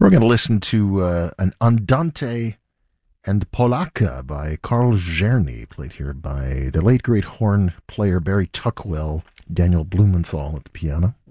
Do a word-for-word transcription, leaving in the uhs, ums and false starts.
We're going to listen to uh, an Andante and Polacca by Karl Czerny, played here by the late great horn player Barry Tuckwell, Daniel Blumenthal at the piano.